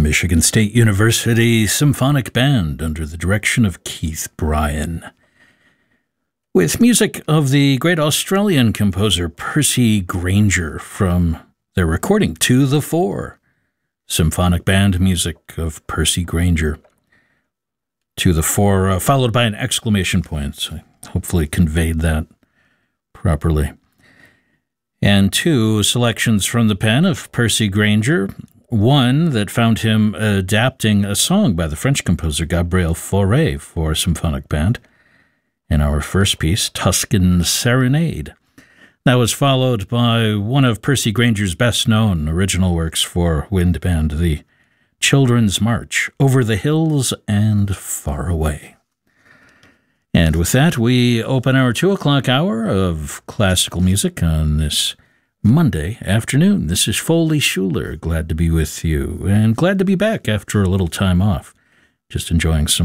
Michigan State University Symphonic Band under the direction of Keith Bryan, with music of the great Australian composer Percy Grainger from their recording To the Fore. Symphonic band music of Percy Grainger. To the Fore, followed by an exclamation point. I hopefully conveyed that properly. And two selections from the pen of Percy Grainger. One that found him adapting a song by the French composer Gabriel Fauré for symphonic band. In our first piece, Tuscan Serenade. That was followed by one of Percy Grainger's best-known original works for wind band, the Children's March, Over the Hills and Far Away. And with that, we open our 2 o'clock hour of classical music on this Monday afternoon. This is Foley Schuler. Glad to be with you, and glad to be back after a little time off. Just enjoying some